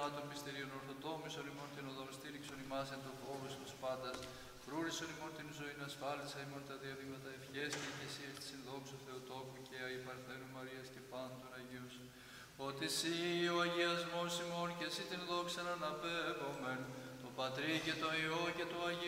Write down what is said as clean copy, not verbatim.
γεμάτων πιστηρίων ορθοτόμησον ημών την οδόν στήριξον ημάς εν το φόβος τους πάντας. Φρούρισον ημών την ζωήν ασφάλισα ημών τα διαδήματα ευχέστη και εσύ εις την δόξου Θεοτόκου και αη Παρθένου Μαρίας και πάντων Αγίους. Ότι εσύ ο αγιασμός ημών και εσύ την δόξαν αναπέμπομεν, το Πατρί και το Υιό και το Αγίο